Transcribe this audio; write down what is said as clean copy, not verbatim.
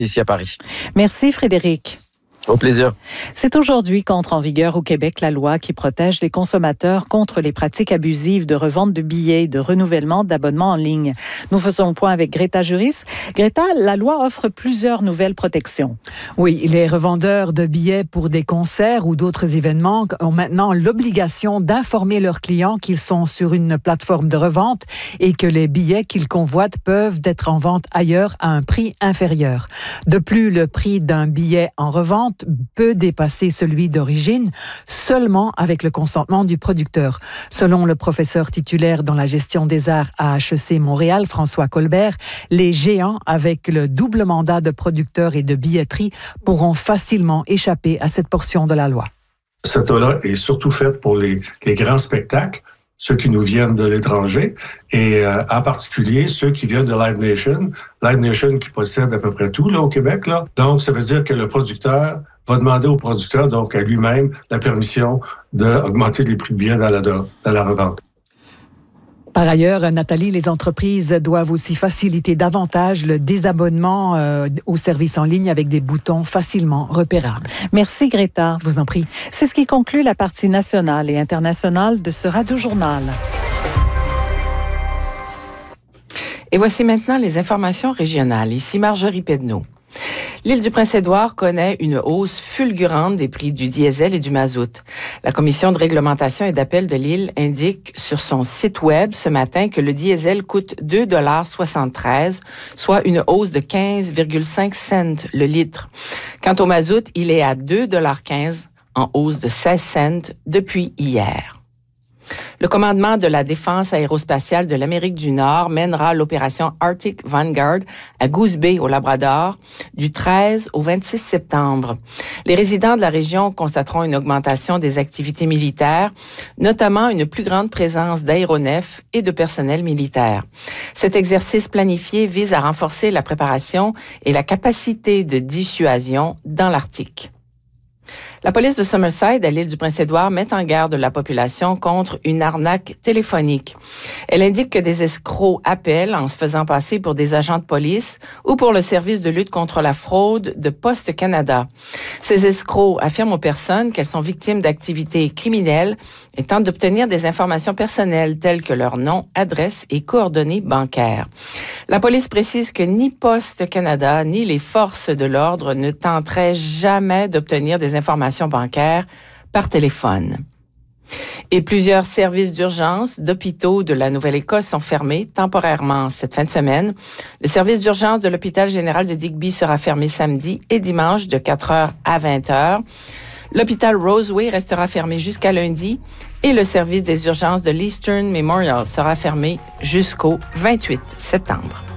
ici à Paris. Merci Frédéric. Au plaisir. C'est aujourd'hui qu'entre en vigueur au Québec la loi qui protège les consommateurs contre les pratiques abusives de revente de billets et de renouvellement d'abonnements en ligne. Nous faisons le point avec Greta Juris. Greta, la loi offre plusieurs nouvelles protections. Oui, les revendeurs de billets pour des concerts ou d'autres événements ont maintenant l'obligation d'informer leurs clients qu'ils sont sur une plateforme de revente et que les billets qu'ils convoitent peuvent être en vente ailleurs à un prix inférieur. De plus, le prix d'un billet en revente peut dépasser celui d'origine seulement avec le consentement du producteur. Selon le professeur titulaire dans la gestion des arts à HEC Montréal, François Colbert, les géants avec le double mandat de producteurs et de billetterie pourront facilement échapper à cette portion de la loi. Cette loi est surtout faite pour les grands spectacles, ceux qui nous viennent de l'étranger, et en particulier ceux qui viennent de Live Nation qui possède à peu près tout là, au Québec. Là. Donc, ça veut dire que le producteur va demander au producteur, donc à lui-même, la permission d'augmenter les prix de billets dans la revente. Par ailleurs, Nathalie, les entreprises doivent aussi faciliter davantage le désabonnement aux services en ligne avec des boutons facilement repérables. Merci Greta. Je vous en prie. C'est ce qui conclut la partie nationale et internationale de ce Radio-Journal. Et voici maintenant les informations régionales. Ici Marjorie Pedneau. L'île du Prince-Édouard connaît une hausse fulgurante des prix du diesel et du mazout. La commission de réglementation et d'appel de l'île indique sur son site web ce matin que le diesel coûte 2,73 $, soit une hausse de 15,5 cents le litre. Quant au mazout, il est à 2,15 $, en hausse de 16 cents depuis hier. Le commandement de la défense aérospatiale de l'Amérique du Nord mènera l'opération Arctic Vanguard à Goose Bay, au Labrador, du 13 au 26 septembre. Les résidents de la région constateront une augmentation des activités militaires, notamment une plus grande présence d'aéronefs et de personnel militaire. Cet exercice planifié vise à renforcer la préparation et la capacité de dissuasion dans l'Arctique. La police de Summerside, à l'île du Prince-Édouard, met en garde la population contre une arnaque téléphonique. Elle indique que des escrocs appellent en se faisant passer pour des agents de police ou pour le service de lutte contre la fraude de Poste Canada. Ces escrocs affirment aux personnes qu'elles sont victimes d'activités criminelles et tentent d'obtenir des informations personnelles telles que leur nom, adresse et coordonnées bancaires. La police précise que ni Poste Canada ni les forces de l'ordre ne tenteraient jamais d'obtenir des informations bancaires par téléphone. Et plusieurs services d'urgence d'hôpitaux de la Nouvelle-Écosse sont fermés temporairement cette fin de semaine. Le service d'urgence de l'hôpital général de Digby sera fermé samedi et dimanche de 4h à 20h. L'hôpital Roseway restera fermé jusqu'à lundi et le service des urgences de l'Eastern Memorial sera fermé jusqu'au 28 septembre.